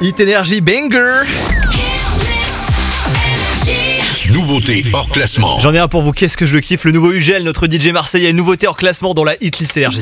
Hit Energy Banger. Nouveauté hors classement. J'en ai un pour vous, qu'est-ce que je le kiffe. Le nouveau Ugel, notre DJ marseillais, nouveauté hors classement dans la Hit List Energy.